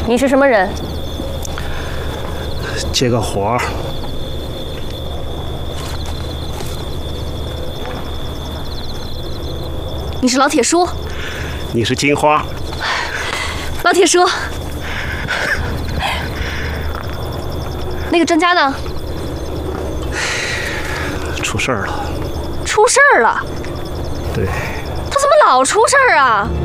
你是什么人？ 接个活儿。 你是老铁叔。 你是金花。 老铁叔，那个专家呢？ 出事儿了。 出事儿了？ 对。 他怎么老出事儿啊？